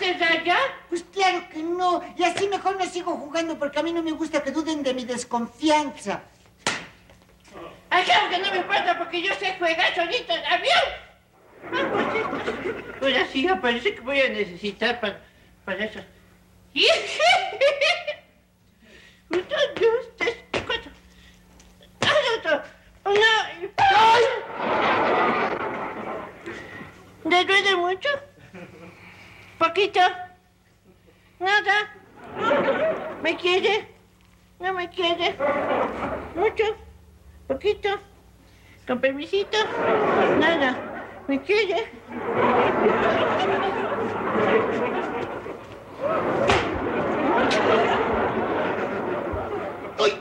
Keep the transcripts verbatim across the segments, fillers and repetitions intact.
puedes, Raya? Pues claro que no. Y así mejor no sigo jugando porque a mí no me gusta que duden de mi desconfianza. Ah, claro que no me importa porque yo sé jugar solito el avión. Ah, pues esto. Ahora sí, parece que voy a necesitar para, para eso. Uno, dos, tres, cuatro. ¡Ah, otro! ¡Uno! ¡Ay! ¿Le duele mucho? ¿Poquito? ¿Nada? ¿Me quiere? ¿No me quiere? ¿Mucho? ¿Poquito? ¿Con permisito? Nada. ¿Me quiere? ¡Ay!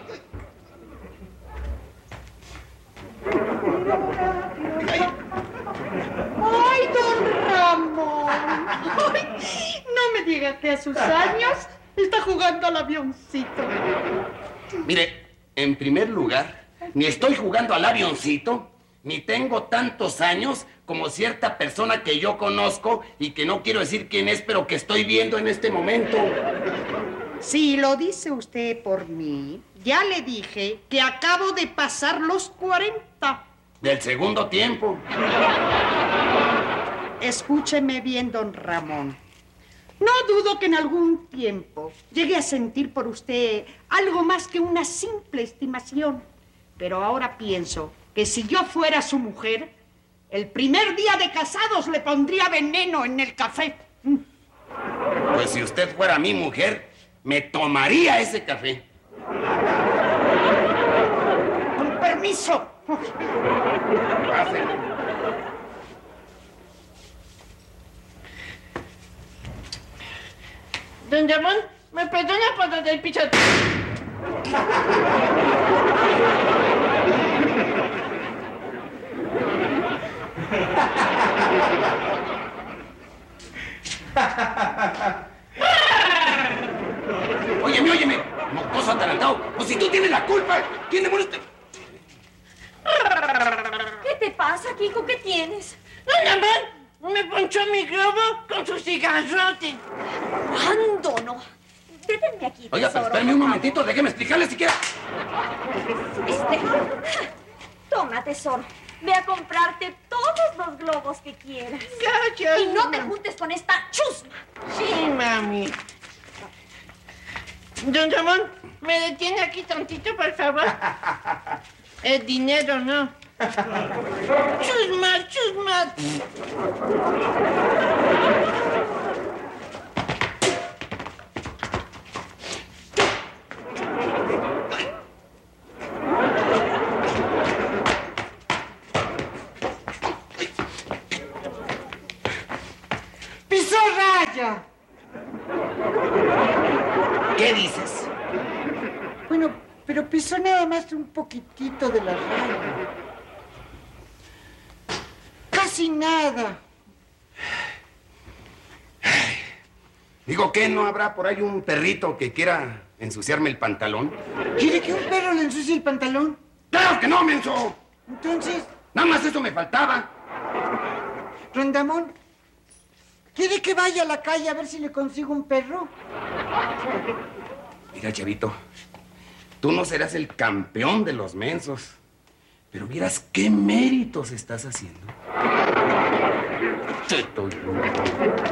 ¡Ay, don Ramón! Ay, no me diga que a sus años está jugando al avioncito. Mire, en primer lugar, ni estoy jugando al avioncito, ni tengo tantos años como cierta persona que yo conozco y que no quiero decir quién es, pero que estoy viendo en este momento. Si lo dice usted por mí, ya le dije que acabo de pasar los cuarenta. Del segundo tiempo. Escúcheme bien, don Ramón. No dudo que en algún tiempo llegue a sentir por usted algo más que una simple estimación. Pero ahora pienso que si yo fuera su mujer, el primer día de casados le pondría veneno en el café. Pues si usted fuera mi mujer, me tomaría ese café. Con permiso. Pásele. Don Ramón, ¿me perdona por lo del pichón? Óyeme, óyeme, mocoso atarantado. Pues si tú tienes la culpa, ¿quién demonios te...? ¿Qué te pasa, Kiko? ¿Qué tienes? Don Ramón, me ponchó mi globo con su cigarrote. ¿Cuándo no? Détenme aquí, Oiga, pero tesoro, espérame un por momentito, déjeme explicarle siquiera. Este... Toma, tesoro. Ve a comprarte todos los globos que quieras. Gracias. Y no te juntes con esta chusma. Sí, mami. Don Ramón, ¿me detiene aquí tantito, por favor? El dinero, no. Chusma, chusma. ¡Pisó raya! ¿Qué dices? Bueno, pero pisó nada más un poquitito de la raya. Casi nada. Digo, ¿qué? ¿No habrá por ahí un perrito que quiera ensuciarme el pantalón? ¿Quiere que un perro le ensucie el pantalón? ¡Claro que no, menso! Entonces, Nada más eso me faltaba. Rondamón, ¿quiere que vaya a la calle a ver si le consigo un perro? Mira, chavito, tú no serás el campeón de los mensos, pero vieras qué méritos estás haciendo. Cheto.